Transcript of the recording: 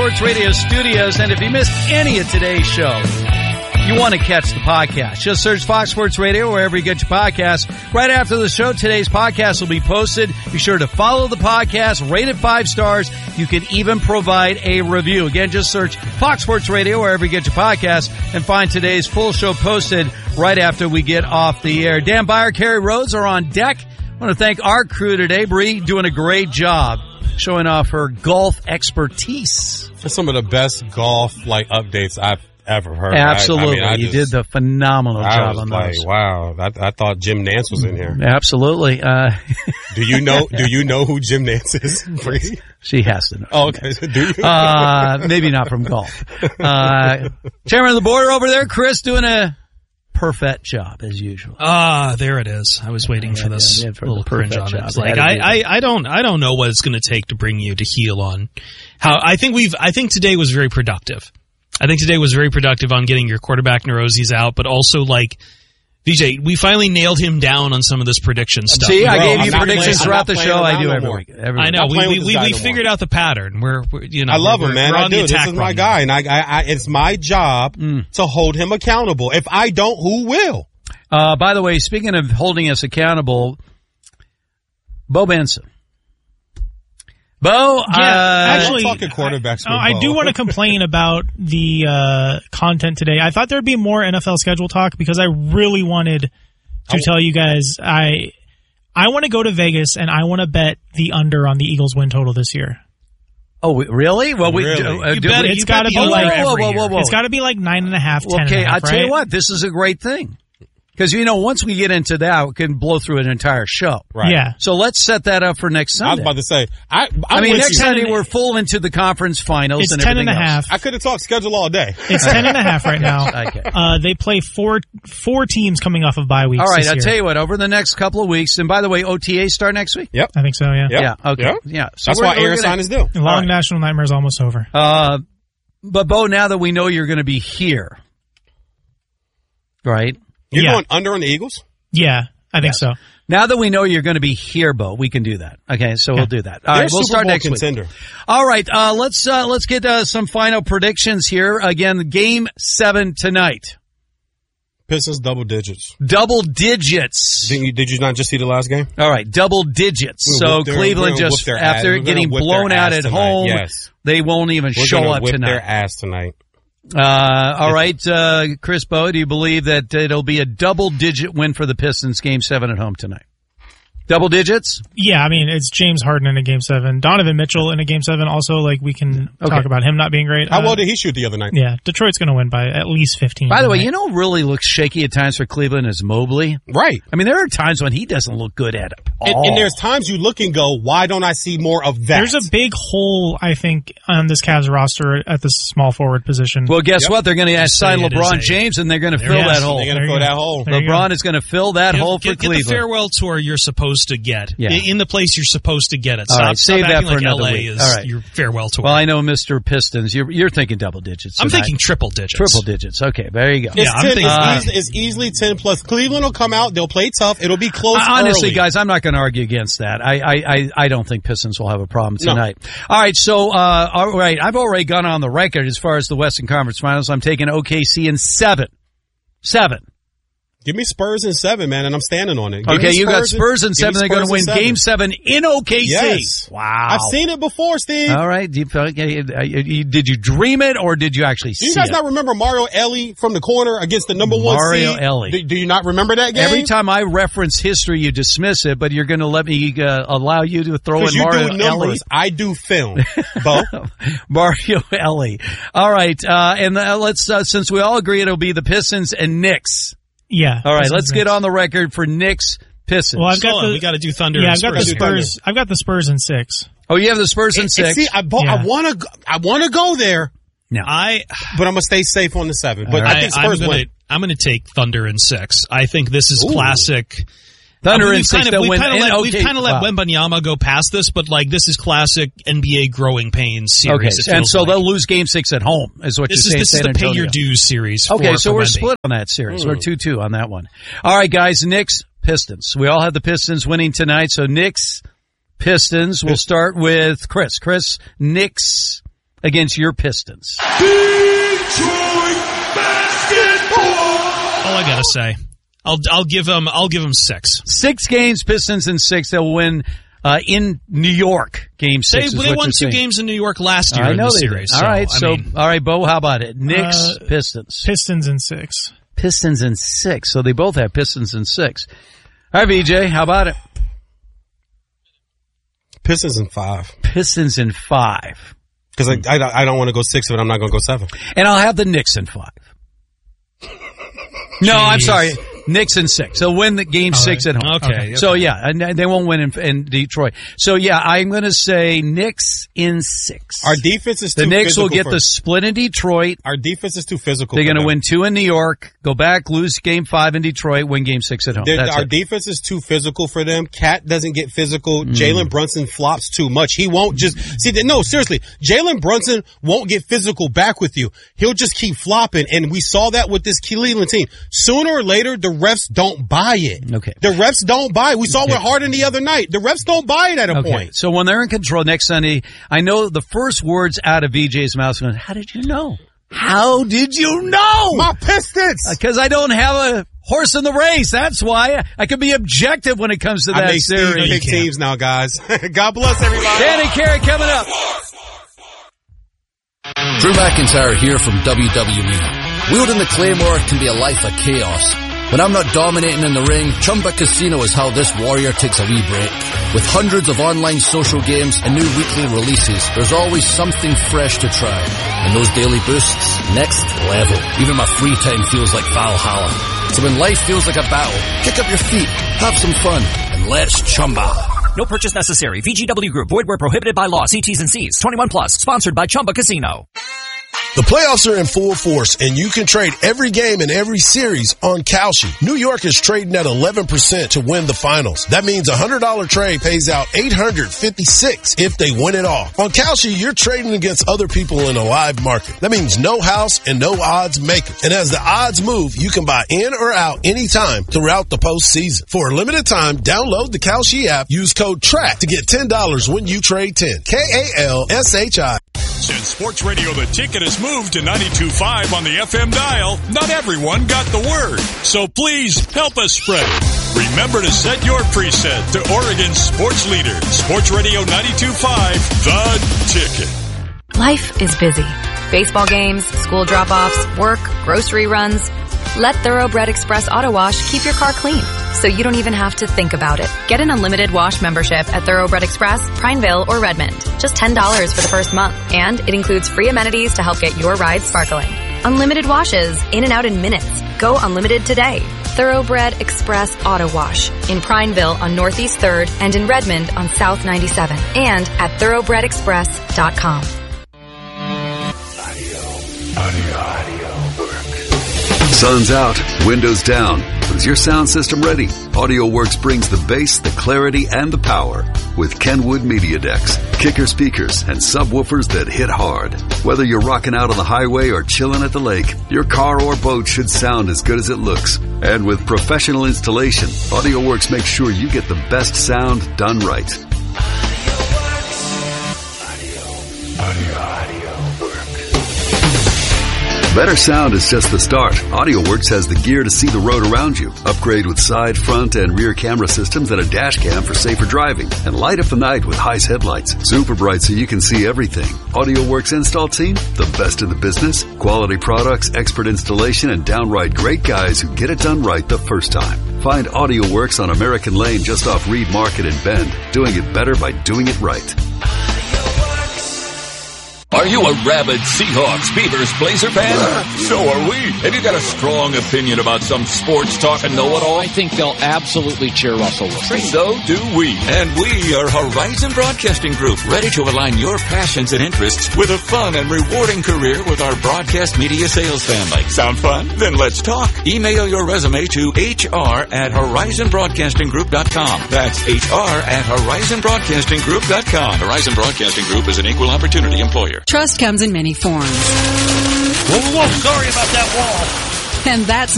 Sports Radio studios. And if you missed any of today's show, you want to catch the podcast. Just search Fox Sports Radio wherever you get your podcasts. Right after the show, today's podcast will be posted. Be sure to follow the podcast, rate it 5 stars. You can even provide a review. Again, just search Fox Sports Radio wherever you get your podcasts and find today's full show posted right after we get off the air. Dan Byer, Kerry Rhodes are on deck. I want to thank our crew today. Bree doing a great job showing off her golf expertise. For some of the best golf updates I've ever heard. Absolutely. You did the phenomenal job on those. Wow. I thought Jim Nance was in here. Absolutely. Do you know who Jim Nance is? She has to know. Oh, okay. Do you? Maybe not from golf. Chairman of the board over there, Chris, doing a perfect job as usual. There it is. I was waiting for this little cringe on it. Like I don't know what it's going to take to bring you to heel on how I think today was very productive. I think today was very productive on getting your quarterback neuroses out, but also VJ, we finally nailed him down on some of this prediction stuff. See, I gave you predictions throughout the show. I do every week. I know. We figured out the pattern. I love him, man. I do. This is my guy, and it's my job to hold him accountable. If I don't, who will? By the way, speaking of holding us accountable, Bo Benson. Bo, actually, talking quarterbacks. I do want to complain about the content today. I thought there'd be more NFL schedule talk because I really wanted to tell you guys I want to go to Vegas and I want to bet the under on the Eagles win total this year. Oh, really? Well, it's got to be it's got to be 9.5, 10. Okay, I'll tell you what, this is a great thing. Because, once we get into that, we can blow through an entire show. Right. Yeah. So let's set that up for next Sunday. I was about to say. Next Sunday we're full into the conference finals it's and everything 10.5. else. I could have talked schedule all day. It's 10.5 right now. Okay. They play four teams coming off of bye weeks. All right, I'll tell you what, over the next couple of weeks, and by the way, OTAs start next week? Yep. I think so, yeah. Yeah, okay. Yep. Yeah. So that's what Aaron signers do. Long National Nightmare is almost over. But, Bo, now that we know you're going to be here, right? You're going under on the Eagles? Yeah, I think so. Now that we know you're going to be here, Bo, we can do that. Okay, so we'll do that. All right, we'll start next week. All right, let's get some final predictions here. Again, Game 7 tonight. Pistons double digits. Double digits. Did you not just see the last game? All right, double digits. So Cleveland just, after getting blown out at home, they won't even show up tonight. Whip their ass tonight. All right, Chris Bo, do you believe that it'll be a double-digit win for the Pistons Game 7 at home tonight? Double digits? Yeah, I mean, it's James Harden in a Game 7. Donovan Mitchell in a Game 7 also, we can talk about him not being great. How well did he shoot the other night? Yeah, Detroit's going to win by at least 15. By the way, really looks shaky at times for Cleveland is Mobley. Right. I mean, there are times when he doesn't look good at all. And there's times you look and go, why don't I see more of that? There's a big hole, I think, on this Cavs roster at the small forward position. Well, guess what? They're going to sign LeBron James, and they're going to fill that hole. They're going to fill that hole. LeBron is going to fill that hole for Cleveland. Get the farewell tour you're supposed to get. Yeah. In the place you're supposed to get it. Stop save that for another LA week. is your farewell tour. Well, I know, Mr. Pistons, you're thinking double digits. I'm thinking triple digits. Triple digits. Okay, there you go. It's easily 10 plus. Cleveland will come out. They'll play tough. It'll be close. Honestly, guys, I'm not going to argue against that. I don't think Pistons will have a problem tonight. No. All right, so all right, I've already gone on the record as far as the Western Conference Finals. I'm taking OKC in 7. 7. Give me Spurs in 7, man, and I'm standing on it. Okay, you got Spurs in 7. They're going to win Game 7 in OKC. Yes. Wow. I've seen it before, Steve. All right. Did you dream it or did you actually see it? Do you guys not remember Mario Elie from the corner against the number 1 Mario seed? Elie. Do you not remember that game? Every time I reference history, you dismiss it, but you're going to let me allow you to throw in Mario Elie. Numbers. I do film. Bo? Mario Elie. All right. And let's since we all agree it'll be the Pistons and Knicks. Yeah. All right, let's get on the record for Knicks Pistons. Well, we got to do Thunder. Yeah, and I've got the Spurs. I've got the Spurs in 6. Oh, you have the Spurs in 6. See, I want to go there. No, but I'm gonna stay safe on the 7. But I think Spurs win. I'm gonna take Thunder in 6. I think this is classic. Thunder in 6. We've kind of let Wembanyama go past this, but this is classic NBA growing pains series. Okay, and so they'll lose Game 6 at home, is what you're saying. This is the pay your dues series. Okay, so we're Wemby. split on that series. We're 2-2 on that one. All right, guys, Knicks, Pistons. We all have the Pistons winning tonight, so Knicks, Pistons. We'll start with Chris. Knicks, against your Pistons? Detroit basketball. All I gotta say, I'll give them 6. 6 games, Pistons in 6. They'll win in New York. Game 6. They won 2 games in New York last year in the series. All right, all right, Bo, how about it? Knicks, Pistons. Pistons in 6. Pistons in 6. So they both have Pistons in 6. All right, VJ, how about it? Pistons in 5. Pistons in 5. Because I don't want to go 6, but I'm not going to go 7. And I'll have the Knicks in 5. No, I'm sorry. Knicks in 6. They'll win the game 6 at home. Okay. So yeah, and they won't win in Detroit. So yeah, I'm going to say Knicks in 6. Our defense is too physical. The Knicks physical will get the split in Detroit. Our defense is too physical. They're going to win 2 in New York, go back, lose game 5 in Detroit, win game 6 at home. Our defense is too physical for them. Cat doesn't get physical. Jalen Brunson flops too much. He won't just no, seriously. Jalen Brunson won't get physical back with you. He'll just keep flopping, and we saw that with this Cleveland team. Sooner or later, the refs don't buy it. Okay. The refs don't buy it. We saw it with Harden the other night. The refs don't buy it at a point. So when they're in control next Sunday, I know the first words out of VJ's mouth are, how did you know? How did you know? My Pistons! Because I don't have a horse in the race. That's why I can be objective when it comes to that series. I make teams now, guys. God bless everybody. Dan and Carey coming up. Drew McIntyre here from WWE. Wielding the Claymore can be a life of chaos. When I'm not dominating in the ring, Chumba Casino is how this warrior takes a wee break. With hundreds of online social games and new weekly releases, there's always something fresh to try. And those daily boosts, next level. Even my free time feels like Valhalla. So when life feels like a battle, kick up your feet, have some fun, and let's Chumba. No purchase necessary. VGW Group. Void where prohibited by law. See T's and C's. 21 plus. Sponsored by Chumba Casino. The playoffs are in full force, and you can trade every game in every series on Kalshi. New York is trading at 11% to win the finals. That means a $100 trade pays out $856 if they win it all. On Kalshi, you're trading against other people in a live market. That means no house and no odds maker. And as the odds move, you can buy in or out anytime throughout the postseason. For a limited time, download the Kalshi app. Use code TRACK to get $10 when you trade 10. KALSHI. Since Sports Radio The Ticket has moved to 92.5 on the FM dial, not everyone got the word. So please help us spread it. Remember to set your preset to Oregon's sports leader, Sports Radio 92.5, The Ticket. Life is busy. Baseball games, school drop-offs, work, grocery runs. Let Thoroughbred Express Auto Wash keep your car clean, so you don't even have to think about it. Get an unlimited wash membership at Thoroughbred Express, Prineville, or Redmond. Just $10 for the first month, and it includes free amenities to help get your ride sparkling. Unlimited washes, in and out in minutes. Go unlimited today. Thoroughbred Express Auto Wash in Prineville on Northeast 3rd and in Redmond on South 97 and at thoroughbredexpress.com. Audio work. Sun's out, windows down. But is your sound system ready? AudioWorks brings the bass, the clarity, and the power with Kenwood Media Decks, kicker speakers, and subwoofers that hit hard. Whether you're rocking out on the highway or chilling at the lake, your car or boat should sound as good as it looks. And with professional installation, AudioWorks makes sure you get the best sound done right. Better sound is just the start. AudioWorks has the gear to see the road around you. Upgrade with side, front, and rear camera systems and a dash cam for safer driving. And light up the night with Heis headlights. Super bright so you can see everything. AudioWorks install team, the best in the business. Quality products, expert installation, and downright great guys who get it done right the first time. Find AudioWorks on American Lane just off Reed Market in Bend. Doing it better by doing it right. Are you a rabid Seahawks, Beavers, Blazer fan? So are we. Have you got a strong opinion about some sports talk and know-it-all? I think they'll absolutely cheer Russell Wilson. So do we. And we are Horizon Broadcasting Group, ready to align your passions and interests with a fun and rewarding career with our broadcast media sales family. Sound fun? Then let's talk. Email your resume to hr@horizonbroadcastinggroup.com. That's hr@horizonbroadcastinggroup.com. Horizon Broadcasting Group is an equal opportunity employer. Trust comes in many forms. Whoa, sorry about that wall. And that's